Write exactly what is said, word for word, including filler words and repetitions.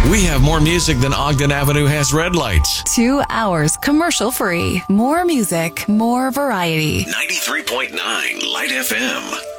We have more music than Ogden Avenue has red lights. Two hours commercial free. More music, more variety. ninety-three point nine Light F M.